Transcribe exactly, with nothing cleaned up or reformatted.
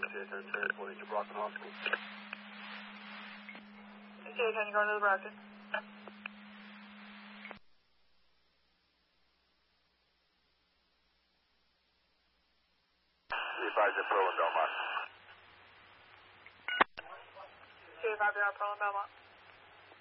reporting to Brockton Hospital. Okay, can you go to the Brockton? three five zero Pearl in Belmont. three five zero Pearl in Belmont.